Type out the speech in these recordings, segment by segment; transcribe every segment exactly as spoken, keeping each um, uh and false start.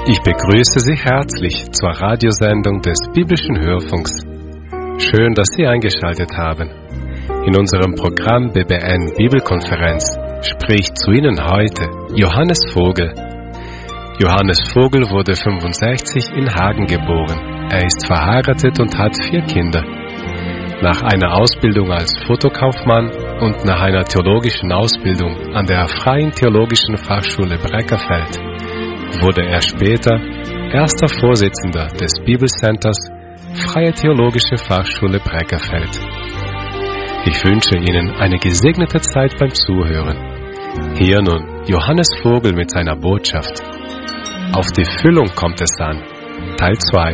Ich begrüße Sie herzlich zur Radiosendung des Biblischen Hörfunks. Schön, dass Sie eingeschaltet haben. In unserem Programm B B N Bibelkonferenz spricht zu Ihnen heute Johannes Vogel. Johannes Vogel wurde fünfundsechzig in Hagen geboren. Er ist verheiratet und hat vier Kinder. Nach einer Ausbildung als Fotokaufmann und nach einer theologischen Ausbildung an der Freien Theologischen Fachschule Breckerfeld wurde er später erster Vorsitzender des Bibelcenters Freie Theologische Fachschule Breckerfeld. Ich wünsche Ihnen eine gesegnete Zeit beim Zuhören. Hier nun Johannes Vogel mit seiner Botschaft. Auf die Füllung kommt es an. Teil zwei.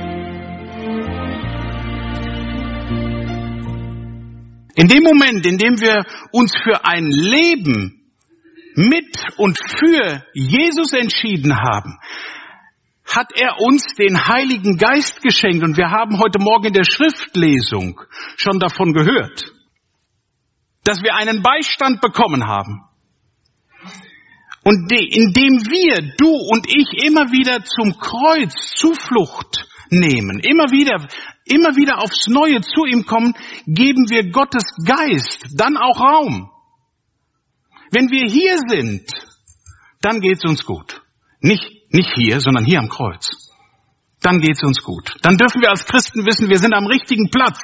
In dem Moment, in dem wir uns für ein Leben mit und für Jesus entschieden haben, hat er uns den Heiligen Geist geschenkt. Und wir haben heute Morgen in der Schriftlesung schon davon gehört, dass wir einen Beistand bekommen haben. Und indem wir, du und ich, immer wieder zum Kreuz Zuflucht nehmen, immer wieder, immer wieder aufs Neue zu ihm kommen, geben wir Gottes Geist dann auch Raum. Wenn wir hier sind, dann geht's uns gut. Nicht, nicht hier, sondern hier am Kreuz. Dann geht's uns gut. Dann dürfen wir als Christen wissen, wir sind am richtigen Platz.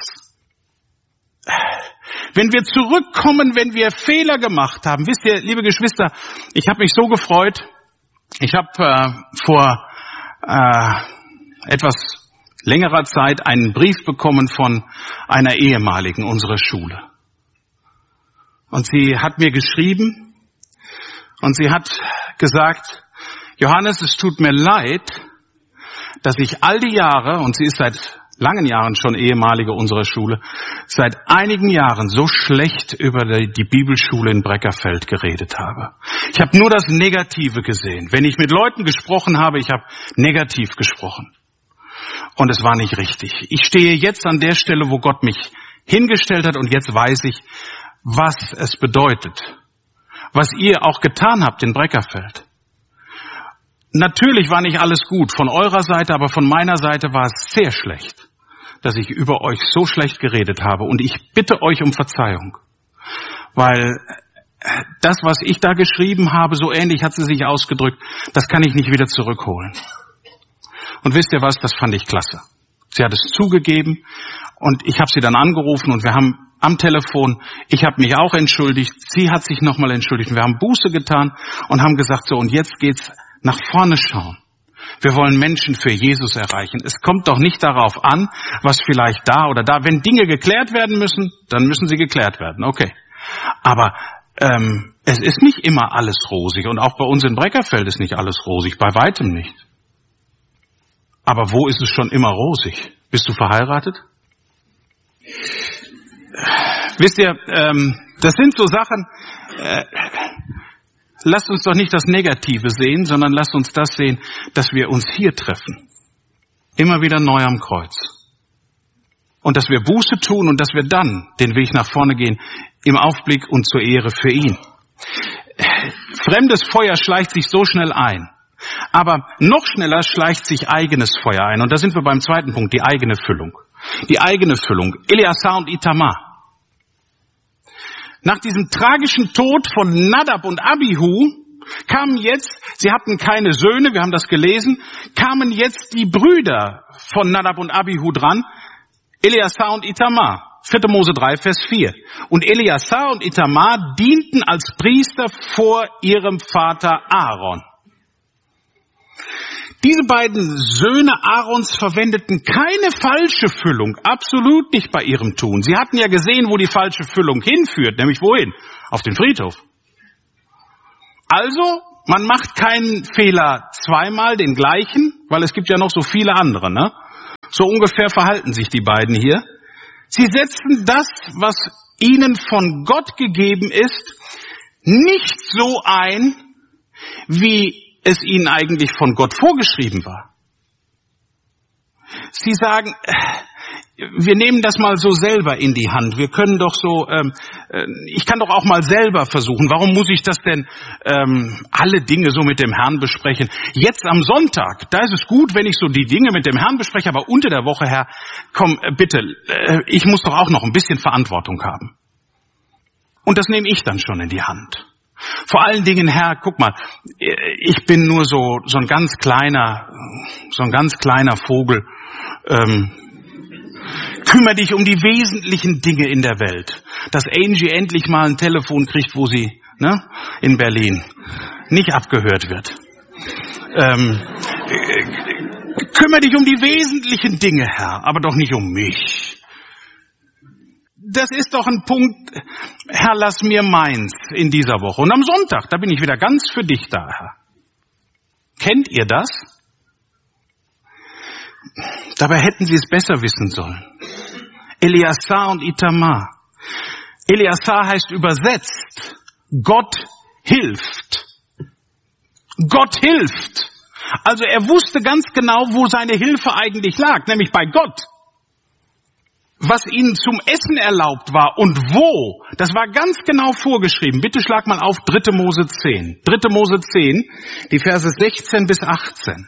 Wenn wir zurückkommen, wenn wir Fehler gemacht haben, wisst ihr, liebe Geschwister, ich habe mich so gefreut. Ich habe äh, vor äh, etwas längerer Zeit einen Brief bekommen von einer ehemaligen unserer Schule. Und sie hat mir geschrieben und sie hat gesagt, Johannes, es tut mir leid, dass ich all die Jahre, und sie ist seit langen Jahren schon ehemalige unserer Schule, seit einigen Jahren so schlecht über die, die Bibelschule in Breckerfeld geredet habe. Ich habe nur das Negative gesehen. Wenn ich mit Leuten gesprochen habe, ich habe negativ gesprochen. Und es war nicht richtig. Ich stehe jetzt an der Stelle, wo Gott mich hingestellt hat, und jetzt weiß ich, was es bedeutet, was ihr auch getan habt in Breckerfeld. Natürlich war nicht alles gut von eurer Seite, aber von meiner Seite war es sehr schlecht, dass ich über euch so schlecht geredet habe. Und ich bitte euch um Verzeihung, weil das, was ich da geschrieben habe, so ähnlich hat sie sich ausgedrückt, das kann ich nicht wieder zurückholen. Und wisst ihr was, das fand ich klasse. Sie hat es zugegeben und ich habe sie dann angerufen und wir haben am Telefon, ich habe mich auch entschuldigt, sie hat sich nochmal entschuldigt. Wir haben Buße getan und haben gesagt, so, und jetzt geht's nach vorne schauen. Wir wollen Menschen für Jesus erreichen. Es kommt doch nicht darauf an, was vielleicht da oder da, wenn Dinge geklärt werden müssen, dann müssen sie geklärt werden, okay. Aber ähm, es ist nicht immer alles rosig und auch bei uns in Breckerfeld ist nicht alles rosig, bei weitem nicht. Aber wo ist es schon immer rosig? Bist du verheiratet? Wisst ihr, ähm, das sind so Sachen, äh, lasst uns doch nicht das Negative sehen, sondern lasst uns das sehen, dass wir uns hier treffen. Immer wieder neu am Kreuz. Und dass wir Buße tun und dass wir dann den Weg nach vorne gehen, im Aufblick und zur Ehre für ihn. Fremdes Feuer schleicht sich so schnell ein. Aber noch schneller schleicht sich eigenes Feuer ein. Und da sind wir beim zweiten Punkt, die eigene Füllung. Die eigene Füllung. Eleazar und Itamar. Nach diesem tragischen Tod von Nadab und Abihu kamen jetzt, sie hatten keine Söhne, wir haben das gelesen, kamen jetzt die Brüder von Nadab und Abihu dran, Eleazar und Itamar. vierte Mose drei, Vers vier. Und Eleazar und Itamar dienten als Priester vor ihrem Vater Aaron. Diese beiden Söhne Aarons verwendeten keine falsche Füllung, absolut nicht bei ihrem Tun. Sie hatten ja gesehen, wo die falsche Füllung hinführt, nämlich wohin? Auf den Friedhof. Also, man macht keinen Fehler zweimal, den gleichen, weil es gibt ja noch so viele andere, ne? So ungefähr verhalten sich die beiden hier. Sie setzen das, was ihnen von Gott gegeben ist, nicht so ein, wie es ihnen eigentlich von Gott vorgeschrieben war. Sie sagen, wir nehmen das mal so selber in die Hand. Wir können doch so, ähm, äh, ich kann doch auch mal selber versuchen. Warum muss ich das denn ähm, alle Dinge so mit dem Herrn besprechen? Jetzt am Sonntag, da ist es gut, wenn ich so die Dinge mit dem Herrn bespreche, aber unter der Woche, Herr, komm, äh, bitte, äh, ich muss doch auch noch ein bisschen Verantwortung haben. Und das nehme ich dann schon in die Hand. Vor allen Dingen, Herr, guck mal, ich bin nur so so ein ganz kleiner, so ein ganz kleiner Vogel. Ähm, kümmere dich um die wesentlichen Dinge in der Welt. Dass Angie endlich mal ein Telefon kriegt, wo sie, ne, in Berlin nicht abgehört wird. Ähm, äh, kümmere dich um die wesentlichen Dinge, Herr, aber doch nicht um mich. Das ist doch ein Punkt, Herr, lass mir meins in dieser Woche. Und am Sonntag, da bin ich wieder ganz für dich da, Herr. Kennt ihr das? Dabei hätten sie es besser wissen sollen. Eleazar und Itamar. Eleazar heißt übersetzt, Gott hilft. Gott hilft. Also er wusste ganz genau, wo seine Hilfe eigentlich lag, nämlich bei Gott. Was ihnen zum Essen erlaubt war und wo, das war ganz genau vorgeschrieben. Bitte schlag mal auf dritte Mose zehn. dritte Mose zehn, die Verse sechzehn bis achtzehn.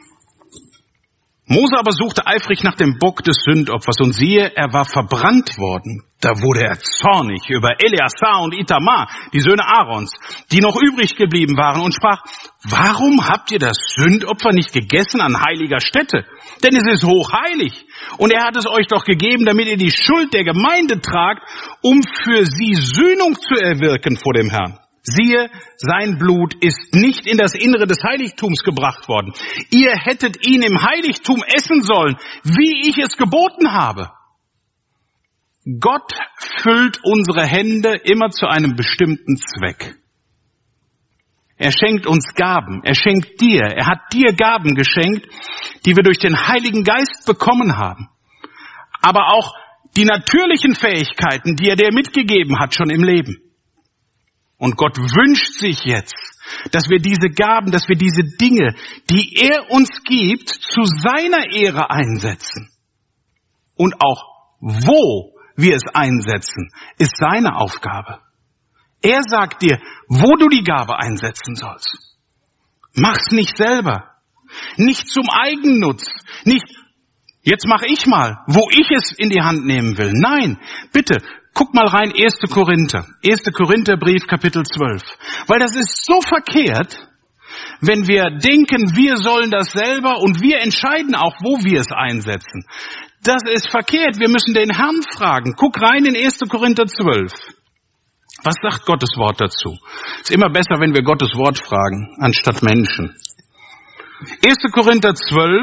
Mose aber suchte eifrig nach dem Bock des Sündopfers und siehe, er war verbrannt worden. Da wurde er zornig über Eleazar und Itamar, die Söhne Aarons, die noch übrig geblieben waren und sprach, warum habt ihr das Sündopfer nicht gegessen an heiliger Stätte? Denn es ist hochheilig. Und er hat es euch doch gegeben, damit ihr die Schuld der Gemeinde tragt, um für sie Sühnung zu erwirken vor dem Herrn. Siehe, sein Blut ist nicht in das Innere des Heiligtums gebracht worden. Ihr hättet ihn im Heiligtum essen sollen, wie ich es geboten habe. Gott füllt unsere Hände immer zu einem bestimmten Zweck. Er schenkt uns Gaben, er schenkt dir, er hat dir Gaben geschenkt, die wir durch den Heiligen Geist bekommen haben. Aber auch die natürlichen Fähigkeiten, die er dir mitgegeben hat, schon im Leben. Und Gott wünscht sich jetzt, dass wir diese Gaben, dass wir diese Dinge, die er uns gibt, zu seiner Ehre einsetzen. Und auch wo wir es einsetzen, ist seine Aufgabe. Er sagt dir, wo du die Gabe einsetzen sollst. Mach's nicht selber. Nicht zum Eigennutz. Nicht, jetzt mach ich mal, wo ich es in die Hand nehmen will. Nein, bitte, guck mal rein, erster Korinther. erster Korintherbrief, Kapitel zwölf. Weil das ist so verkehrt, wenn wir denken, wir sollen das selber und wir entscheiden auch, wo wir es einsetzen. Das ist verkehrt. Wir müssen den Herrn fragen. Guck rein in erster Korinther zwölf. Was sagt Gottes Wort dazu? Ist immer besser, wenn wir Gottes Wort fragen, anstatt Menschen. erster Korinther zwölf,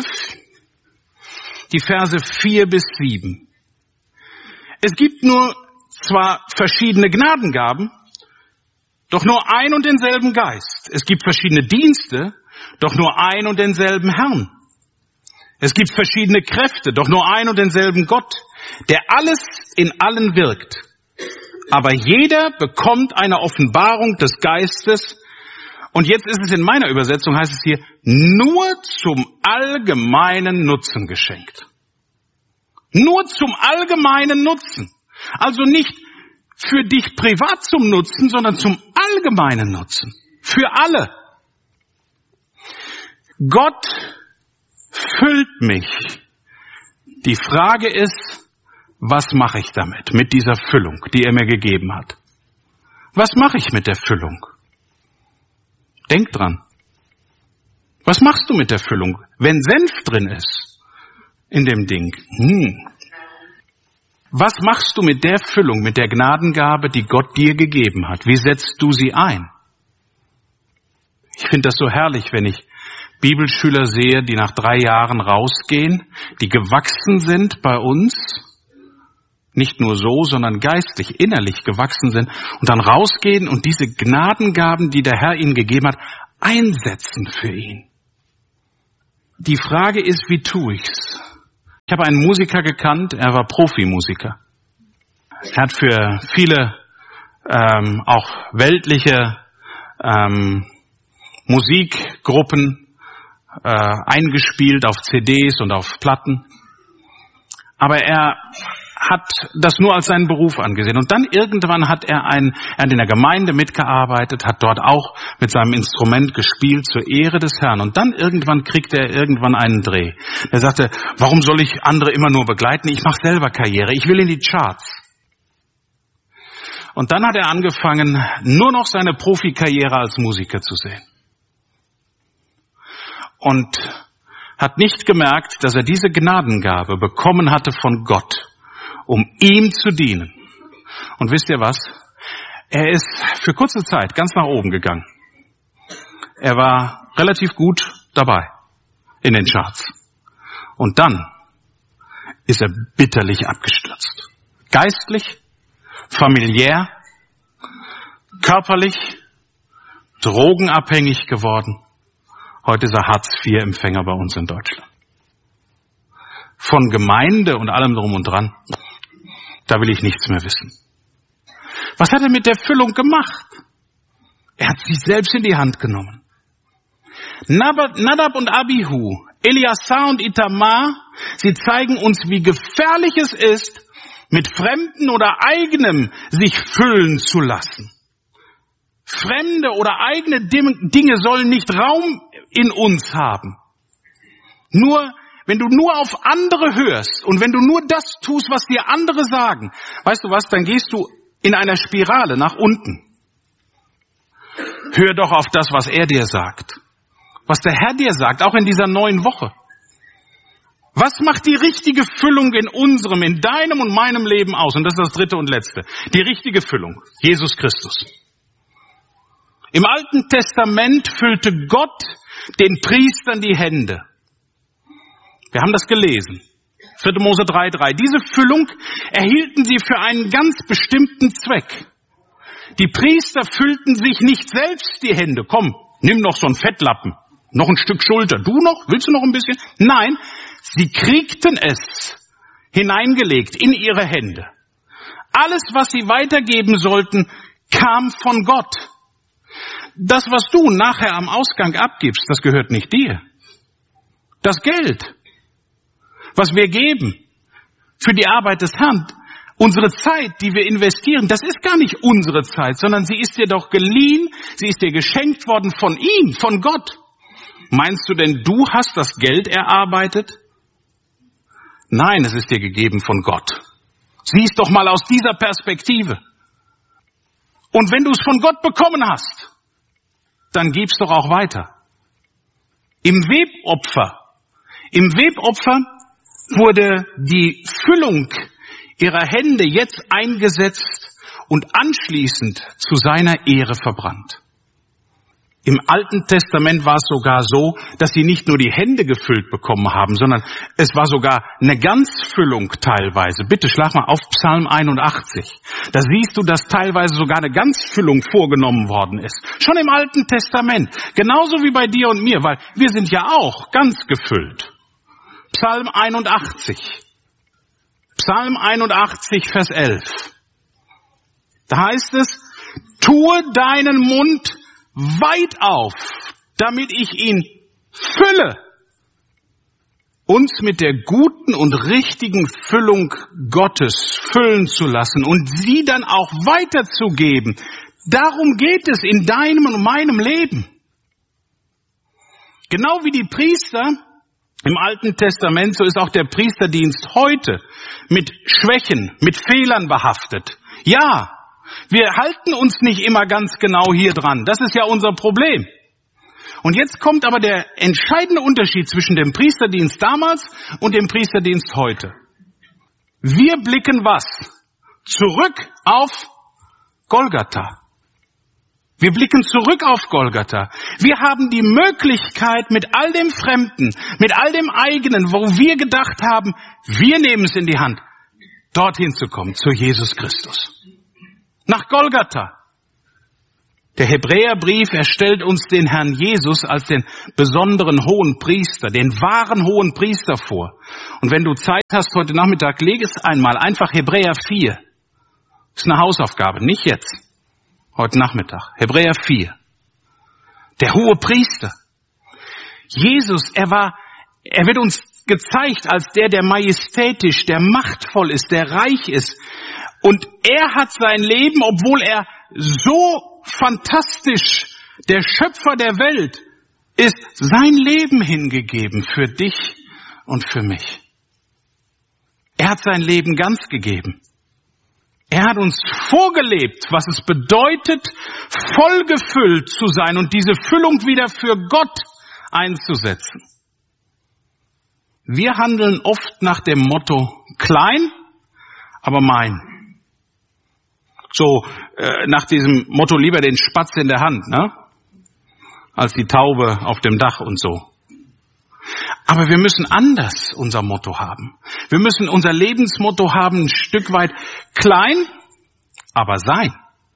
die Verse vier bis sieben. Es gibt nur zwar verschiedene Gnadengaben, doch nur ein und denselben Geist. Es gibt verschiedene Dienste, doch nur ein und denselben Herrn. Es gibt verschiedene Kräfte, doch nur ein und denselben Gott, der alles in allen wirkt. Aber jeder bekommt eine Offenbarung des Geistes. Und jetzt ist es in meiner Übersetzung, heißt es hier, nur zum allgemeinen Nutzen geschenkt. Nur zum allgemeinen Nutzen. Also nicht für dich privat zum Nutzen, sondern zum allgemeinen Nutzen. Für alle. Gott füllt mich. Die Frage ist, was mache ich damit, mit dieser Füllung, die er mir gegeben hat? Was mache ich mit der Füllung? Denk dran. Was machst du mit der Füllung, wenn Senf drin ist in dem Ding? Hm. Was machst du mit der Füllung, mit der Gnadengabe, die Gott dir gegeben hat? Wie setzt du sie ein? Ich finde das so herrlich, wenn ich Bibelschüler sehe, die nach drei Jahren rausgehen, die gewachsen sind bei uns, nicht nur so, sondern geistlich, innerlich gewachsen sind und dann rausgehen und diese Gnadengaben, die der Herr ihnen gegeben hat, einsetzen für ihn. Die Frage ist, wie tue ich's? Ich habe einen Musiker gekannt, er war Profimusiker. Er hat für viele ähm, auch weltliche ähm, Musikgruppen äh, eingespielt auf C Ds und auf Platten. Aber er hat das nur als seinen Beruf angesehen. Und dann irgendwann hat er, ein, er hat in der Gemeinde mitgearbeitet, hat dort auch mit seinem Instrument gespielt zur Ehre des Herrn. Und dann irgendwann kriegte er irgendwann einen Dreh. Er sagte, warum soll ich andere immer nur begleiten? Ich mache selber Karriere. Ich will in die Charts. Und dann hat er angefangen, nur noch seine Profikarriere als Musiker zu sehen. Und hat nicht gemerkt, dass er diese Gnadengabe bekommen hatte von Gott, um ihm zu dienen. Und wisst ihr was? Er ist für kurze Zeit ganz nach oben gegangen. Er war relativ gut dabei in den Charts. Und dann ist er bitterlich abgestürzt. Geistlich, familiär, körperlich, drogenabhängig geworden. Heute ist er Hartz-vier-Empfänger bei uns in Deutschland. Von Gemeinde und allem drum und dran, da will ich nichts mehr wissen. Was hat er mit der Füllung gemacht? Er hat sich selbst in die Hand genommen. Nadab und Abihu, Eleazar und Itamar, sie zeigen uns, wie gefährlich es ist, mit Fremden oder Eigenem sich füllen zu lassen. Fremde oder eigene Dinge sollen nicht Raum in uns haben. Nur, wenn du nur auf andere hörst und wenn du nur das tust, was dir andere sagen, weißt du was, dann gehst du in einer Spirale nach unten. Hör doch auf das, was er dir sagt. Was der Herr dir sagt, auch in dieser neuen Woche. Was macht die richtige Füllung in unserem, in deinem und meinem Leben aus? Und das ist das dritte und letzte. Die richtige Füllung. Jesus Christus. Im Alten Testament füllte Gott den Priestern die Hände. Wir haben das gelesen. vierte Mose drei drei. Diese Füllung erhielten sie für einen ganz bestimmten Zweck. Die Priester füllten sich nicht selbst die Hände. Komm, nimm noch so einen Fettlappen. Noch ein Stück Schulter. Du noch? Willst du noch ein bisschen? Nein, sie kriegten es hineingelegt in ihre Hände. Alles, was sie weitergeben sollten, kam von Gott. Das, was du nachher am Ausgang abgibst, das gehört nicht dir. Das Geld, was wir geben für die Arbeit des Herrn, unsere Zeit, die wir investieren, das ist gar nicht unsere Zeit, sondern sie ist dir doch geliehen, sie ist dir geschenkt worden von ihm, von Gott. Meinst du denn, du hast das Geld erarbeitet? Nein, es ist dir gegeben von Gott. Sieh es doch mal aus dieser Perspektive. Und wenn du es von Gott bekommen hast, dann gib's doch auch weiter. Im Webopfer, im Webopfer wurde die Füllung ihrer Hände jetzt eingesetzt und anschließend zu seiner Ehre verbrannt. Im Alten Testament war es sogar so, dass sie nicht nur die Hände gefüllt bekommen haben, sondern es war sogar eine Ganzfüllung teilweise. Bitte schlag mal auf Psalm einundachtzig. Da siehst du, dass teilweise sogar eine Ganzfüllung vorgenommen worden ist. Schon im Alten Testament. Genauso wie bei dir und mir, weil wir sind ja auch ganz gefüllt. Psalm einundachtzig. Psalm einundachtzig, Vers elf. Da heißt es, tue deinen Mund weit auf, damit ich ihn fülle, uns mit der guten und richtigen Füllung Gottes füllen zu lassen und sie dann auch weiterzugeben. Darum geht es in deinem und meinem Leben. Genau wie die Priester im Alten Testament, so ist auch der Priesterdienst heute mit Schwächen, mit Fehlern behaftet. Ja, wir halten uns nicht immer ganz genau hier dran. Das ist ja unser Problem. Und jetzt kommt aber der entscheidende Unterschied zwischen dem Priesterdienst damals und dem Priesterdienst heute. Wir blicken was? Zurück auf Golgatha. Wir blicken zurück auf Golgatha. Wir haben die Möglichkeit, mit all dem Fremden, mit all dem Eigenen, wo wir gedacht haben, wir nehmen es in die Hand, dorthin zu kommen, zu Jesus Christus. Nach Golgatha. Der Hebräerbrief, er stellt uns den Herrn Jesus als den besonderen hohen Priester, den wahren hohen Priester vor. Und wenn du Zeit hast heute Nachmittag, leg es einmal, einfach Hebräer vier. Das ist eine Hausaufgabe, nicht jetzt, heute Nachmittag. Hebräer vier. Der hohe Priester. Jesus, er war, er wird uns gezeigt als der, der majestätisch, der machtvoll ist, der reich ist. Und er hat sein Leben, obwohl er so fantastisch der Schöpfer der Welt ist, sein Leben hingegeben für dich und für mich. Er hat sein Leben ganz gegeben. Er hat uns vorgelebt, was es bedeutet, vollgefüllt zu sein und diese Füllung wieder für Gott einzusetzen. Wir handeln oft nach dem Motto, klein, aber mein. So, äh, nach diesem Motto lieber den Spatz in der Hand, ne? Als die Taube auf dem Dach und so. Aber wir müssen anders unser Motto haben. Wir müssen unser Lebensmotto haben, ein Stück weit klein, aber sein.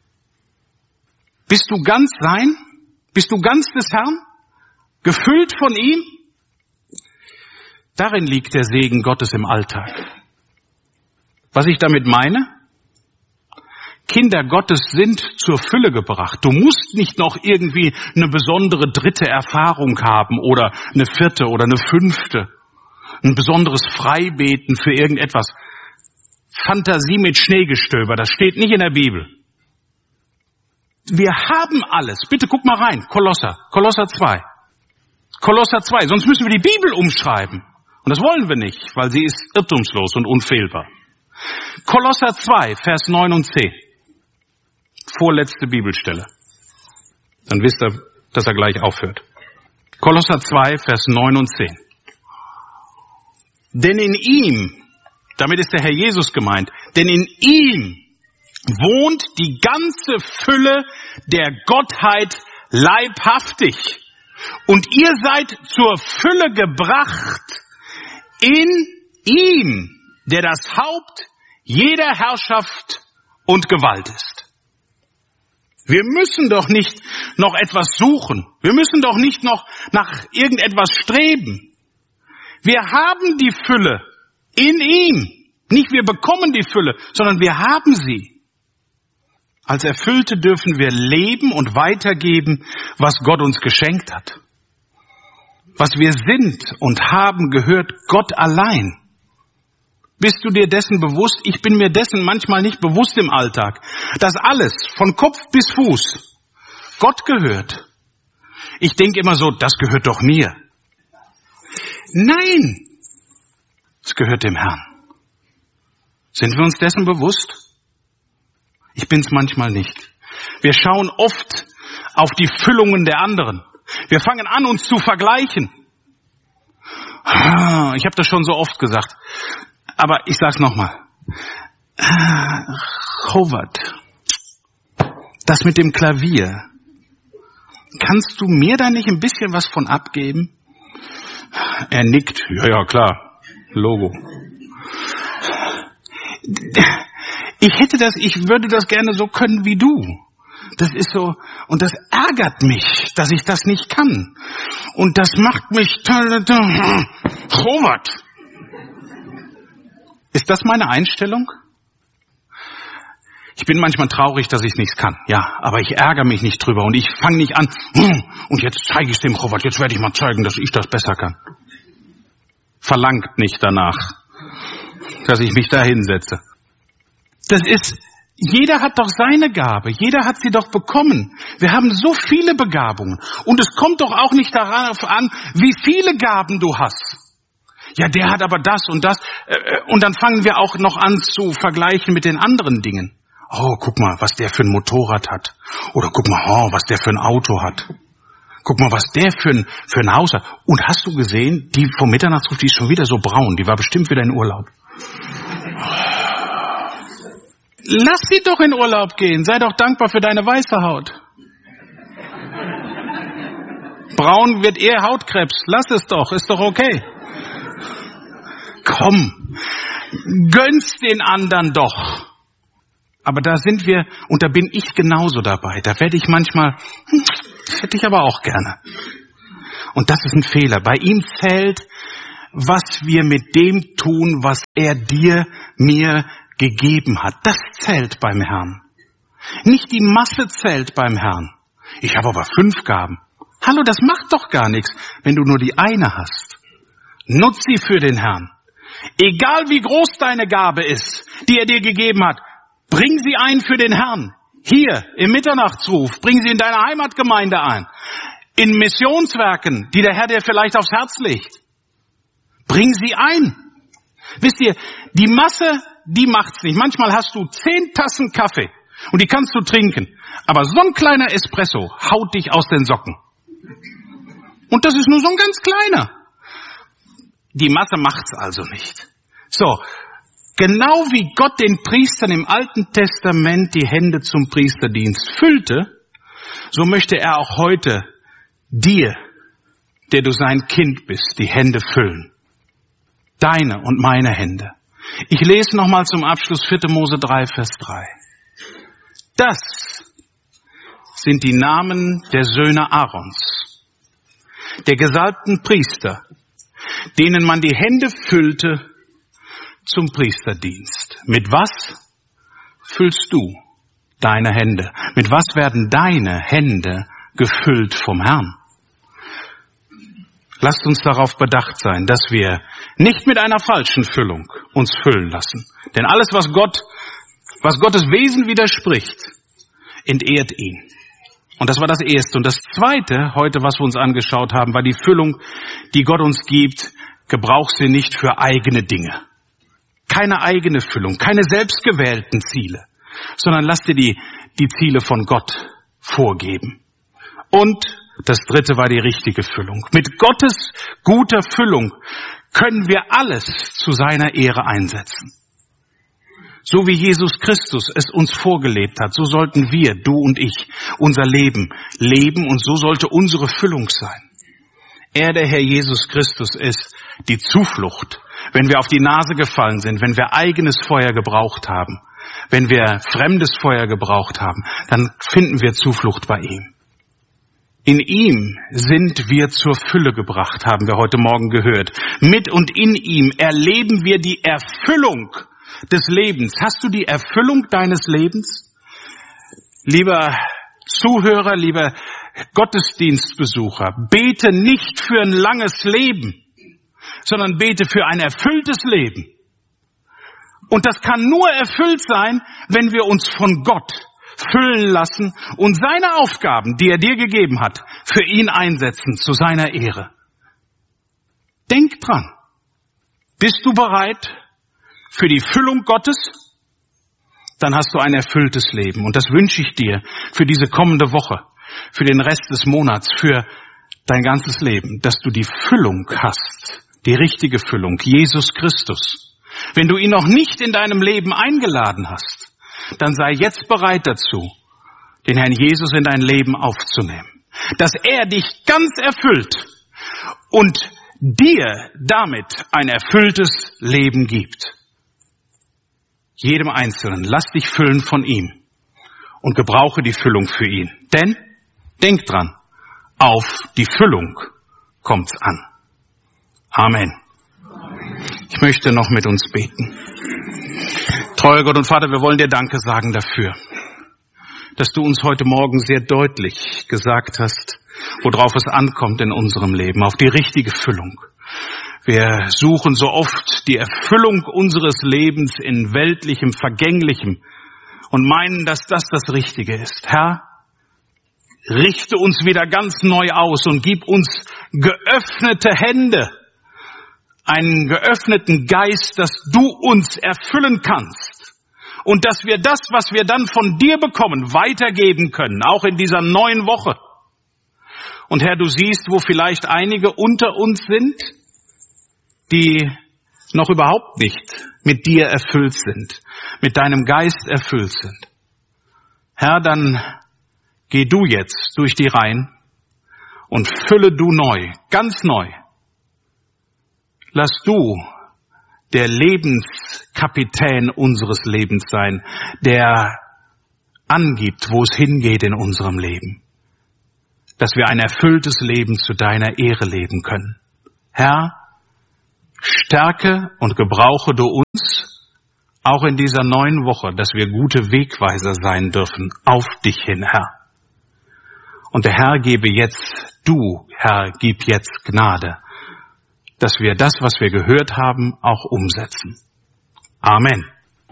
Bist du ganz sein? Bist du ganz des Herrn? Gefüllt von ihm? Darin liegt der Segen Gottes im Alltag. Was ich damit meine? Kinder Gottes sind zur Fülle gebracht. Du musst nicht noch irgendwie eine besondere dritte Erfahrung haben oder eine vierte oder eine fünfte. Ein besonderes Freibeten für irgendetwas. Fantasie mit Schneegestöber, das steht nicht in der Bibel. Wir haben alles. Bitte guck mal rein. Kolosser, Kolosser zwei. Kolosser zwei, sonst müssen wir die Bibel umschreiben. Und das wollen wir nicht, weil sie ist irrtumslos und unfehlbar. Kolosser zwei, Vers neun und zehn. Vorletzte Bibelstelle. Dann wisst ihr, dass er gleich aufhört. Kolosser zwei, Vers neun und zehn. Denn in ihm, damit ist der Herr Jesus gemeint, denn in ihm wohnt die ganze Fülle der Gottheit leibhaftig. Und ihr seid zur Fülle gebracht in ihm, der das Haupt jeder Herrschaft und Gewalt ist. Wir müssen doch nicht noch etwas suchen. Wir müssen doch nicht noch nach irgendetwas streben. Wir haben die Fülle in ihm. Nicht wir bekommen die Fülle, sondern wir haben sie. Als Erfüllte dürfen wir leben und weitergeben, was Gott uns geschenkt hat. Was wir sind und haben, gehört Gott allein. Bist du dir dessen bewusst? Ich bin mir dessen manchmal nicht bewusst im Alltag, dass alles von Kopf bis Fuß Gott gehört. Ich denke immer so, das gehört doch mir. Nein, es gehört dem Herrn. Sind wir uns dessen bewusst? Ich bin's manchmal nicht. Wir schauen oft auf die Füllungen der anderen. Wir fangen an, uns zu vergleichen. Ich habe das schon so oft gesagt. Aber ich sag's nochmal. Robert, das mit dem Klavier, kannst du mir da nicht ein bisschen was von abgeben? Er nickt. Ja, ja, klar. Logo. Ich hätte das, ich würde das gerne so können wie du. Das ist so, und das ärgert mich, dass ich das nicht kann. Und das macht mich, Robert. Ist das meine Einstellung? Ich bin manchmal traurig, dass ich nichts kann. Ja, aber ich ärgere mich nicht drüber und ich fange nicht an, und jetzt zeige ich es dem Robert, jetzt werde ich mal zeigen, dass ich das besser kann. Verlangt nicht danach, dass ich mich da hinsetze. Das ist, jeder hat doch seine Gabe, jeder hat sie doch bekommen. Wir haben so viele Begabungen und es kommt doch auch nicht darauf an, wie viele Gaben du hast. Ja, der hat aber das und das. Und dann fangen wir auch noch an zu vergleichen mit den anderen Dingen. Oh, guck mal, was der für ein Motorrad hat. Oder guck mal, oh, was der für ein Auto hat. Guck mal, was der für ein, für ein Haus hat. Und hast du gesehen, die vom Mitternachtsruf, die ist schon wieder so braun. Die war bestimmt wieder in Urlaub. Lass sie doch in Urlaub gehen. Sei doch dankbar für deine weiße Haut. Braun wird eher Hautkrebs. Lass es doch, ist doch okay. Komm, gönn's den anderen doch. Aber da sind wir, und da bin ich genauso dabei. Da werde ich manchmal, hm, das hätte ich aber auch gerne. Und das ist ein Fehler. Bei ihm zählt, was wir mit dem tun, was er dir, mir gegeben hat. Das zählt beim Herrn. Nicht die Masse zählt beim Herrn. Ich habe aber fünf Gaben. Hallo, das macht doch gar nichts, wenn du nur die eine hast. Nutz sie für den Herrn. Egal wie groß deine Gabe ist, die er dir gegeben hat, bring sie ein für den Herrn. Hier im Mitternachtsruf, bring sie in deine Heimatgemeinde ein. In Missionswerken, die der Herr dir vielleicht aufs Herz legt. Bring sie ein. Wisst ihr, die Masse, die macht's nicht. Manchmal hast du zehn Tassen Kaffee und die kannst du trinken. Aber so ein kleiner Espresso haut dich aus den Socken. Und das ist nur so ein ganz kleiner. Die Masse macht's also nicht. So, genau wie Gott den Priestern im Alten Testament die Hände zum Priesterdienst füllte, so möchte er auch heute dir, der du sein Kind bist, die Hände füllen. Deine und meine Hände. Ich lese nochmal zum Abschluss vierte Mose drei, Vers drei. Das sind die Namen der Söhne Aarons, der gesalbten Priester, denen man die Hände füllte zum Priesterdienst. Mit was füllst du deine Hände? Mit was werden deine Hände gefüllt vom Herrn? Lasst uns darauf bedacht sein, dass wir nicht mit einer falschen Füllung uns füllen lassen. Denn alles, was Gott, was Gottes Wesen widerspricht, entehrt ihn. Und das war das Erste. Und das Zweite, heute, was wir uns angeschaut haben, war die Füllung, die Gott uns gibt. Gebrauch sie nicht für eigene Dinge. Keine eigene Füllung, keine selbstgewählten Ziele, sondern lass dir die, die Ziele von Gott vorgeben. Und das Dritte war die richtige Füllung. Mit Gottes guter Füllung können wir alles zu seiner Ehre einsetzen. So wie Jesus Christus es uns vorgelebt hat, so sollten wir, du und ich, unser Leben leben und so sollte unsere Füllung sein. Er, der Herr Jesus Christus, ist die Zuflucht, wenn wir auf die Nase gefallen sind, wenn wir eigenes Feuer gebraucht haben, wenn wir fremdes Feuer gebraucht haben, dann finden wir Zuflucht bei ihm. In ihm sind wir zur Fülle gebracht, haben wir heute Morgen gehört. Mit und in ihm erleben wir die Erfüllung des Lebens. Hast du die Erfüllung deines Lebens? Lieber Zuhörer, lieber Gottesdienstbesucher, bete nicht für ein langes Leben, sondern bete für ein erfülltes Leben. Und das kann nur erfüllt sein, wenn wir uns von Gott füllen lassen und seine Aufgaben, die er dir gegeben hat, für ihn einsetzen, zu seiner Ehre. Denk dran. Bist du bereit für die Füllung Gottes? Dann hast du ein erfülltes Leben. Und das wünsche ich dir für diese kommende Woche, für den Rest des Monats, für dein ganzes Leben, dass du die Füllung hast, die richtige Füllung, Jesus Christus. Wenn du ihn noch nicht in deinem Leben eingeladen hast, dann sei jetzt bereit dazu, den Herrn Jesus in dein Leben aufzunehmen. Dass er dich ganz erfüllt und dir damit ein erfülltes Leben gibt. Jedem Einzelnen, lass dich füllen von ihm und gebrauche die Füllung für ihn. Denn, denk dran, auf die Füllung kommt's an. Amen. Ich möchte noch mit uns beten. Treuer Gott und Vater, wir wollen dir Danke sagen dafür, dass du uns heute Morgen sehr deutlich gesagt hast, worauf es ankommt in unserem Leben, auf die richtige Füllung. Wir suchen so oft die Erfüllung unseres Lebens in weltlichem, vergänglichem und meinen, dass das das Richtige ist. Herr, richte uns wieder ganz neu aus und gib uns geöffnete Hände, einen geöffneten Geist, dass du uns erfüllen kannst und dass wir das, was wir dann von dir bekommen, weitergeben können, auch in dieser neuen Woche. Und Herr, du siehst, wo vielleicht einige unter uns sind, die noch überhaupt nicht mit dir erfüllt sind, mit deinem Geist erfüllt sind. Herr, dann geh du jetzt durch die Reihen und fülle du neu, ganz neu. Lass du der Lebenskapitän unseres Lebens sein, der angibt, wo es hingeht in unserem Leben. Dass wir ein erfülltes Leben zu deiner Ehre leben können. Herr, stärke und gebrauche du uns auch in dieser neuen Woche, dass wir gute Wegweiser sein dürfen auf dich hin, Herr. Und der Herr gebe jetzt, du, Herr, gib jetzt Gnade, dass wir das, was wir gehört haben, auch umsetzen. Amen.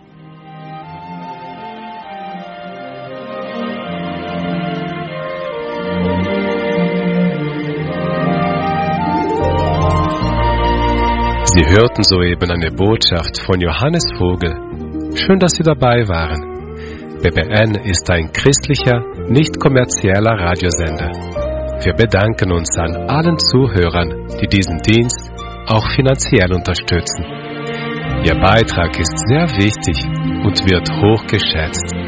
Sie hörten soeben eine Botschaft von Johannes Vogel. Schön, dass Sie dabei waren. B B N ist ein christlicher, nicht kommerzieller Radiosender. Wir bedanken uns an allen Zuhörern, die diesen Dienst auch finanziell unterstützen. Ihr Beitrag ist sehr wichtig und wird hoch geschätzt.